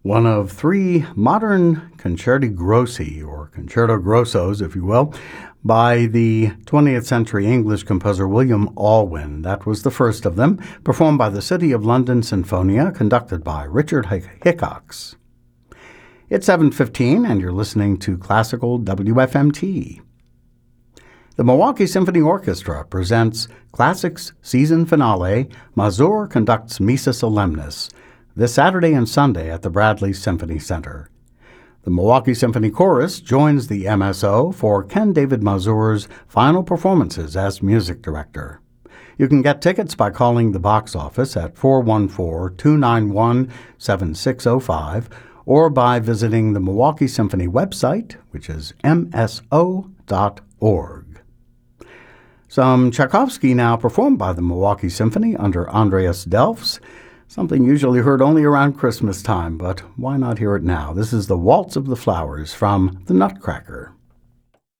one of three modern concerti grossi, or concerto grossos, if you will, by the 20th century English composer William Alwyn. That was the first of them, performed by the City of London Sinfonia, conducted by Richard Hickox. It's 7:15, and you're listening to Classical WFMT. The Milwaukee Symphony Orchestra presents Classics Season Finale, Mazur Conducts Missa Solemnis, this Saturday and Sunday at the Bradley Symphony Center. The Milwaukee Symphony Chorus joins the MSO for Ken David Mazur's final performances as music director. You can get tickets by calling the box office at 414-291-7605 or by visiting the Milwaukee Symphony website, which is mso.org. Some Tchaikovsky now performed by the Milwaukee Symphony under Andreas Delfs, something usually heard only around Christmas time, but why not hear it now? This is the Waltz of the Flowers from The Nutcracker.